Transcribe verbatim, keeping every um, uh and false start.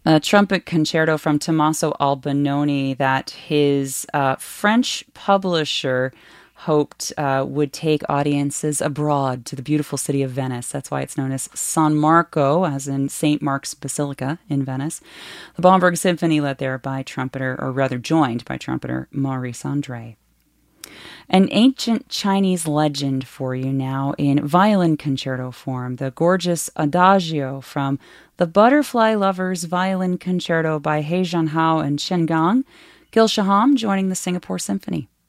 A trumpet concerto from Tommaso Albinoni that his uh, French publisher hoped uh, would take audiences abroad to the beautiful city of Venice. That's why it's known as San Marco, as in Saint Mark's Basilica in Venice. The Bomberg Symphony, led there by trumpeter, or rather joined by trumpeter Maurice Andre. An ancient Chinese legend for you now in violin concerto form, the gorgeous Adagio from the Butterfly Lovers Violin Concerto by He Jianhao and Chen Gang. Gil Shaham joining the Singapore Symphony.